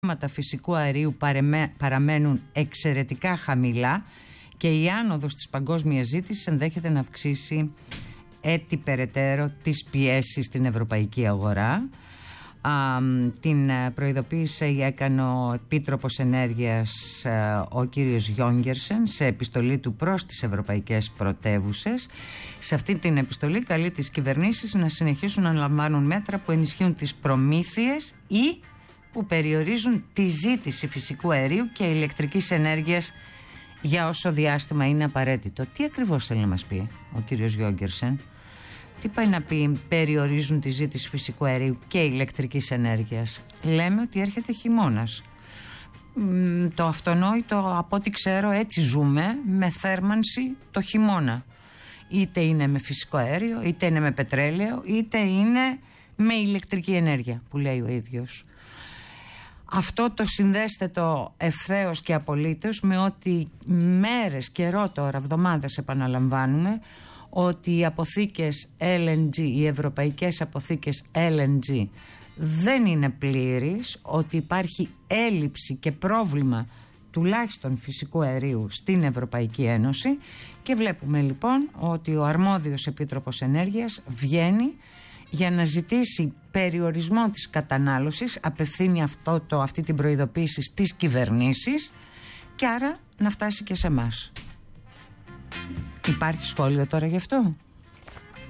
Τα φυσικού αερίου παραμένουν εξαιρετικά χαμηλά και η άνοδος της παγκόσμιας ζήτησης ενδέχεται να αυξήσει έτσι περαιτέρω τις πιέσεις στην ευρωπαϊκή αγορά. Την προειδοποίηση έκανε ο Επίτροπος Ενέργειας ο κύριος Γιόγκερσεν σε επιστολή του προς τις ευρωπαϊκές πρωτεύουσες. Σε αυτή την επιστολή καλεί τις κυβερνήσεις να συνεχίσουν να λαμβάνουν μέτρα που ενισχύουν τις προμήθειες ή που περιορίζουν τη ζήτηση φυσικού αερίου και ηλεκτρικής ενέργειας για όσο διάστημα είναι απαραίτητο. Τι ακριβώς θέλει να μας πει ο κύριος Γιόγκερσεν? Τι πάει να πει περιορίζουν τη ζήτηση φυσικού αερίου και ηλεκτρικής ενέργειας? Λέμε ότι έρχεται χειμώνας. Το αυτονόητο, από ό,τι ξέρω, έτσι ζούμε, με θέρμανση το χειμώνα. Είτε είναι με φυσικό αέριο, είτε είναι με πετρέλαιο, είτε είναι με ηλεκτρική ενέργεια, που λέει ο ίδιος. Αυτό το συνδέστε το ευθέως και απολύτως με ότι μέρες, καιρό τώρα, εβδομάδες επαναλαμβάνουμε ότι οι αποθήκες LNG, οι ευρωπαϊκές αποθήκες LNG δεν είναι πλήρεις, ότι υπάρχει έλλειψη και πρόβλημα τουλάχιστον φυσικού αερίου στην Ευρωπαϊκή Ένωση, και βλέπουμε λοιπόν ότι ο αρμόδιος Επίτροπος Ενέργειας βγαίνει για να ζητήσει περιορισμό της κατανάλωσης, απευθύνει αυτή την προειδοποίηση στις κυβερνήσεις και άρα να φτάσει και σε εμάς. Υπάρχει σχόλιο τώρα γι' αυτό?